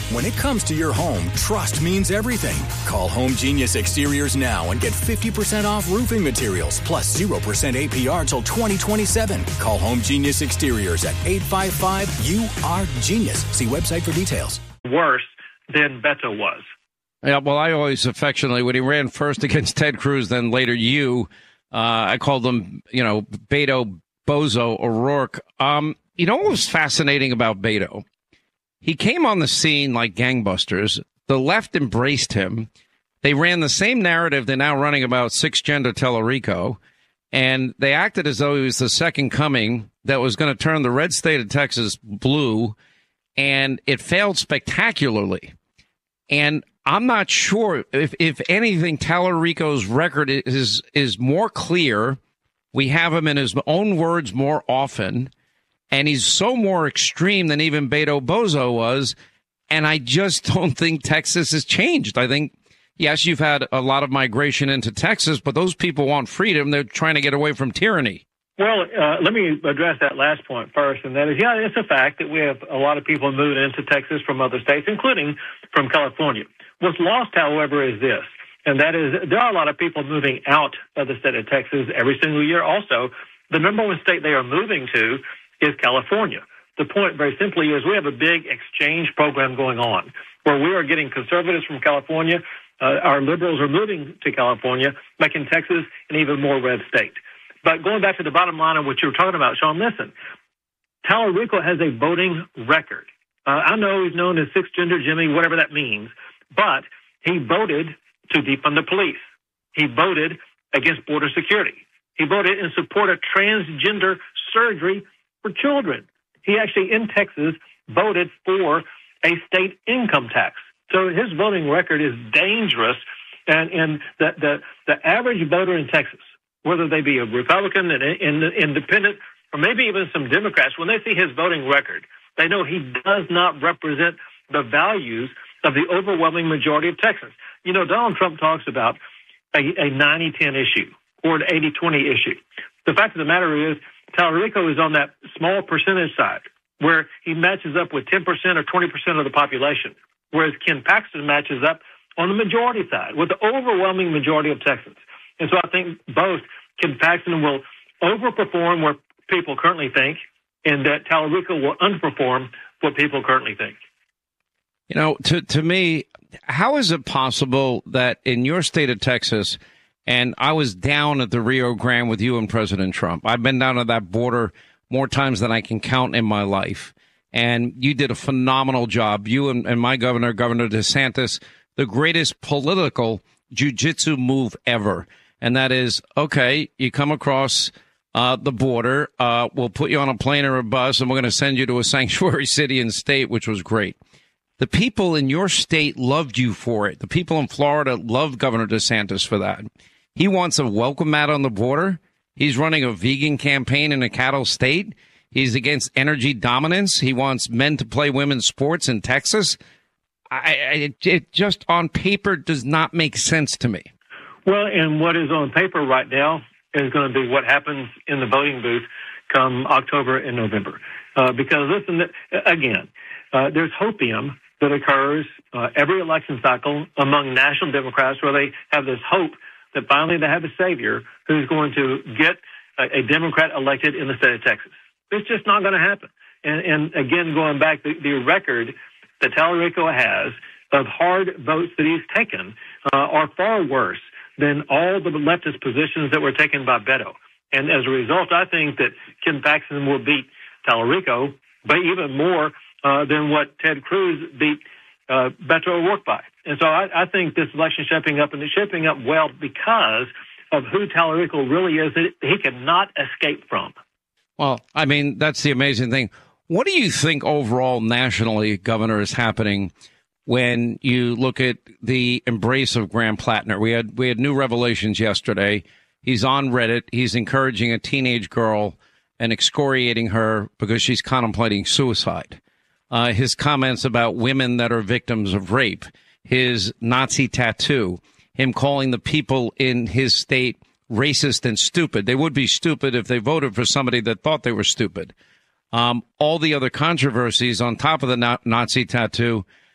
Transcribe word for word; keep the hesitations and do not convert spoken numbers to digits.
When it comes to your home, trust means everything. Call Home Genius Exteriors now and get fifty percent off roofing materials plus zero percent A P R till twenty twenty-seven. Call Home Genius Exteriors at eight five five U R Genius. See website for details. Worse than Beto was. Yeah, well, I always affectionately, when he ran first against Ted Cruz, then later you, uh, I called him, you know, Beto, Bozo, O'Rourke. Um, you know what was fascinating about Beto? He came on the scene like gangbusters. The left embraced him. They ran the same narrative they're now running about six-gender Tellerico, and they acted as though he was the second coming that was going to turn the red state of Texas blue, and it failed spectacularly. And I'm not sure if, if anything, Tellerico's record is is more clear. We have him in his own words more often. And he's so more extreme than even Beto Bozo was. And I just don't think Texas has changed. I think, yes, you've had a lot of migration into Texas, but those people want freedom. They're trying to get away from tyranny. Well, uh, let me address that last point first. And that is, yeah, it's a fact that we have a lot of people moving into Texas from other states, including from California. What's lost, however, is this. And that is, there are a lot of people moving out of the state of Texas every single year. Also, the number one state they are moving to is California. The point, very simply, is we have a big exchange program going on where we are getting conservatives from California. Uh, our liberals are moving to California, making Texas an even more red state. But going back to the bottom line of what you were talking about, Sean, listen, Tellerico has a voting record. Uh, I know he's known as six-gender Jimmy, whatever that means, but he voted to defund the police. He voted against border security. He voted in support of transgender surgery for children. He actually, in Texas, voted for a state income tax. So his voting record is dangerous. And, and the, the, the average voter in Texas, whether they be a Republican, an, an independent, or maybe even some Democrats, when they see his voting record, they know he does not represent the values of the overwhelming majority of Texans. You know, Donald Trump talks about a, a ninety ten issue or an eighty twenty issue. The fact of the matter is, Tellerico is on that small percentage side where he matches up with ten percent or twenty percent of the population, whereas Ken Paxton matches up on the majority side with the overwhelming majority of Texans. And so I think both Ken Paxton will overperform where people currently think, and that Tellerico will underperform what people currently think. You know, to to me, how is it possible that in your state of Texas, and I was down at the Rio Grande with you and President Trump. I've been down to that border more times than I can count in my life. And you did a phenomenal job. You and, and my governor, Governor DeSantis, the greatest political jiu-jitsu move ever. And that is, okay, you come across uh, the border. Uh, we'll put you on a plane or a bus, and we're going to send you to a sanctuary city and state, which was great. The people in your state loved you for it. The people in Florida loved Governor DeSantis for that. He wants a welcome mat on the border. He's running a vegan campaign in a cattle state. He's against energy dominance. He wants men to play women's sports in Texas. I, I, it, it just on paper does not make sense to me. Well, and what is on paper right now is going to be what happens in the voting booth come October and November. Uh, because listen, again, uh, there's hopium that occurs uh, every election cycle among national Democrats where they have this hope that finally they have a savior who's going to get a, a Democrat elected in the state of Texas. It's just not going to happen. And, and again, going back, the, the record that Tellerico has of hard votes that he's taken uh, are far worse than all the leftist positions that were taken by Beto. And as a result, I think that Ken Paxton will beat Tellerico, but even more uh, than what Ted Cruz beat uh, Beto O'Rourke by. And so I, I think this election is shaping up, and it's shaping up well because of who Tellerico really is that he cannot escape from. Well, I mean, that's the amazing thing. What do you think overall nationally, Governor, is happening when you look at the embrace of Graham Plattner? We had we had new revelations yesterday. He's on Reddit. He's encouraging a teenage girl and excoriating her because she's contemplating suicide. Uh, his comments about women that are victims of rape, his Nazi tattoo, him calling the people in his state racist and stupid. They would be stupid if they voted for somebody that thought they were stupid. Um, all the other controversies on top of the na- Nazi tattoo,